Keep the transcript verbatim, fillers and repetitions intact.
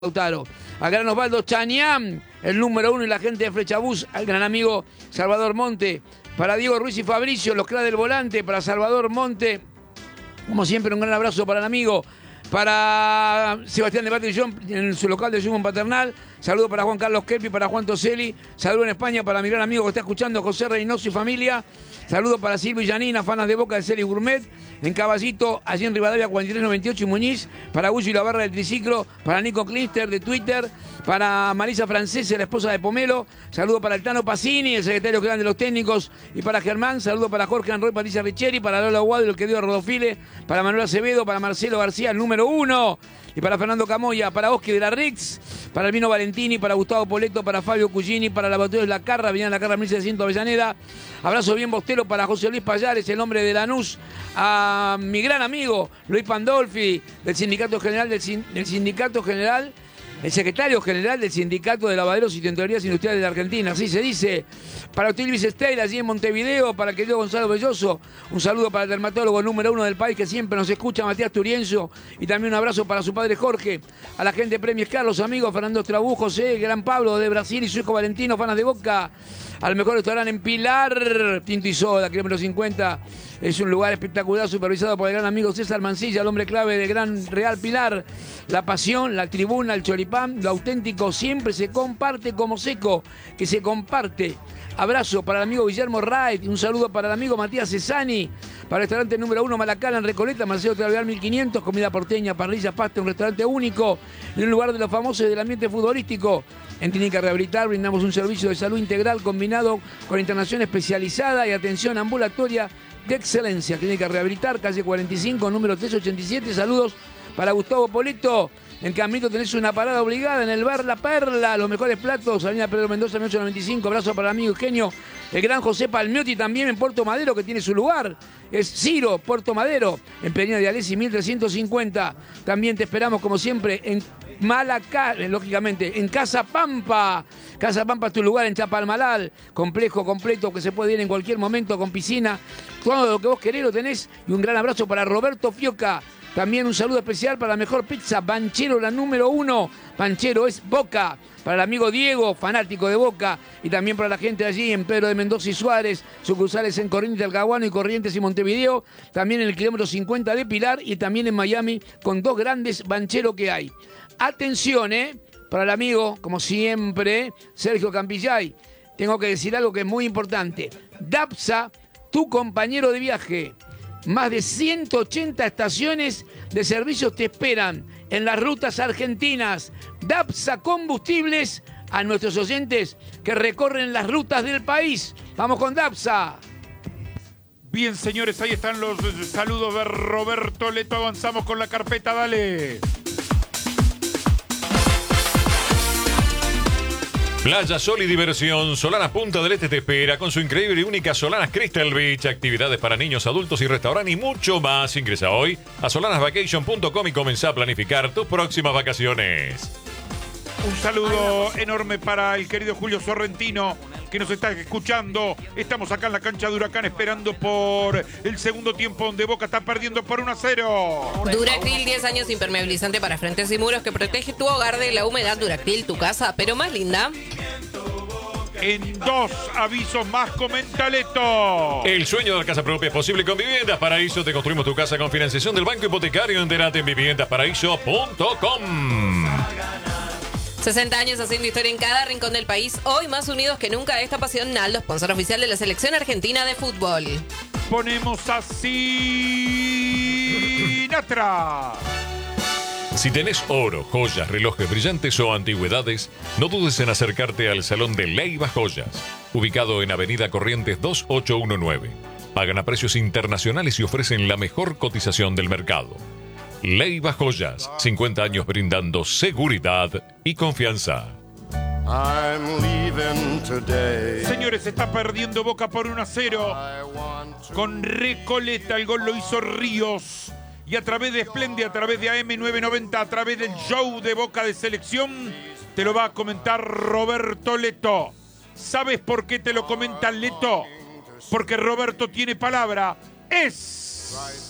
Lautaro, al gran Osvaldo Chañán, el número uno y la gente de Flechabús, al gran amigo Salvador Monte, para Diego Ruiz y Fabricio, los cracks del volante, para Salvador Monte, como siempre un gran abrazo para el amigo, para Sebastián de Batillón en su local de Jumon Paternal, saludo para Juan Carlos Kepi, para Juan Toselli, saludo en España para mi gran amigo que está escuchando, José Reynoso y familia, saludo para Silvio y Janina, fanas de Boca de Celi Gourmet, en Caballito, allí en Rivadavia cuarenta y tres noventa y ocho y Muñiz, para Gullo y la Barra del Triciclo, para Nico Klister de Twitter, para Marisa Francese, la esposa de Pomelo, saludo para el Tano Pacini, el secretario general de los técnicos, y para Germán, saludo para Jorge Anroy, Patricia Richeri, para Lola Guado, el querido Rodofile, para Manuel Acevedo, para Marcelo García, el número uno, y para Fernando Camoya, para Oscar de la Rix, para Albino Valentini, para Gustavo Poleto, para Fabio Cugini, para Laboratorio de la Carra, Avenida La Carra mil setecientos Avellaneda. Abrazo bien bostero para José Luis Payares, el hombre de Lanús, a mi gran amigo Luis Pandolfi, del Sindicato General, del, del Sindicato General, el secretario general del Sindicato de Lavaderos y Tintorerías Industriales de la Argentina, así se dice. Para Otilvis Estela, allí en Montevideo, para el querido Gonzalo Belloso, un saludo para el dermatólogo número uno del país que siempre nos escucha, Matías Turienzo, y también un abrazo para su padre Jorge, a la gente de Premios Carlos, amigos, Fernando Estrabú, José, gran Pablo de Brasil y su hijo Valentino, fanas de Boca, al mejor restaurante en Pilar, Tinto y Soda, kilómetro cincuenta, es un lugar espectacular, supervisado por el gran amigo César Mancilla, el hombre clave de Gran Real Pilar. La pasión, la tribuna, el choripán, lo auténtico siempre se comparte como seco, que se comparte. Abrazo para el amigo Guillermo Wright, un saludo para el amigo Matías Cesani, para el restaurante número uno Malacala en Recoleta, Marcelo Travial mil quinientos, comida porteña, parrilla, pasta, un restaurante único, en un lugar de los famosos del ambiente futbolístico. En Clínica Rehabilitar brindamos un servicio de salud integral combinado con internación especializada y atención ambulatoria de excelencia. Clínica Rehabilitar, calle cuarenta y cinco, número trescientos ochenta y siete. Saludos para Gustavo Poleto. En Caminito tenés una parada obligada en el bar La Perla, los mejores platos, Avenida Pedro Mendoza, mil ochocientos noventa y cinco. Abrazo para el amigo Eugenio, el gran José Palmiotti también en Puerto Madero, que tiene su lugar. Es Ciro, Puerto Madero, en Peña de Alessi mil trescientos cincuenta. También te esperamos, como siempre, en Malacá, lógicamente, en Casa Pampa. Casa Pampa es tu lugar en Chapalmalal. Complejo, completo, que se puede ir en cualquier momento, con piscina. Todo lo que vos querés lo tenés. Y un gran abrazo para Roberto Fioca. También un saludo especial para la mejor pizza, Panchero, la número uno. Panchero es Boca. Para el amigo Diego, fanático de Boca. Y también para la gente allí en Pedro de Mendoza y Suárez. Sucursales en Corrientes, Talcahuano y Corrientes y Montevideo. También en el kilómetro cincuenta de Pilar. Y también en Miami, con dos grandes bancheros que hay. Atención, ¿eh? Para el amigo, como siempre, Sergio Campillay. Tengo que decir algo que es muy importante. Dapsa, tu compañero de viaje. Más de ciento ochenta estaciones de servicios te esperan en las rutas argentinas. Dapsa Combustibles, a nuestros oyentes que recorren las rutas del país. Vamos con Dapsa. Bien, señores, ahí están los saludos de Roberto Leto. Avanzamos con la carpeta, dale. Playa, sol y diversión. Solanas Punta del Este te espera con su increíble y única Solanas Crystal Beach. Actividades para niños, adultos y restaurante y mucho más. Ingresa hoy a solanas vacation punto com y comenzá a planificar tus próximas vacaciones. Un saludo enorme para el querido Julio Sorrentino, que nos está escuchando. Estamos acá en la cancha de Huracán esperando por el segundo tiempo donde Boca está perdiendo por uno a cero. Duractil, diez años impermeabilizante para frentes y muros que protege tu hogar de la humedad. Duractil, tu casa, pero más linda. En dos avisos más, comenta Leto. El sueño de la casa propia es posible con Viviendas Paraíso. Te construimos tu casa con financiación del Banco Hipotecario. Entérate en viviendas paraíso punto com. sesenta años haciendo historia en cada rincón del país. Hoy más unidos que nunca esta pasión. Naldo, sponsor oficial de la selección argentina de fútbol. Ponemos así Natra. Si tenés oro, joyas, relojes brillantes o antigüedades, no dudes en acercarte al Salón de Leiva Joyas, ubicado en Avenida Corrientes dos ocho uno nueve. Pagan a precios internacionales y ofrecen la mejor cotización del mercado. Leiva Joyas, cincuenta años brindando seguridad y confianza. I'm leaving today. Señores, está perdiendo Boca por uno a cero. Con Recoleta, el gol lo hizo Ríos. Y a través de Splendid, a través de A M novecientos noventa, a través del show de Boca de Selección, te lo va a comentar Roberto Leto. ¿Sabes por qué te lo comenta Leto? Porque Roberto tiene palabra. Es...